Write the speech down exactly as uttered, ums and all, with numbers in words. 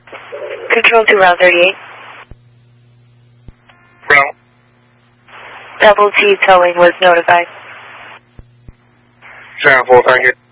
Control to Route thirty-eight. Route. Double T towing was notified. Sample, thank you.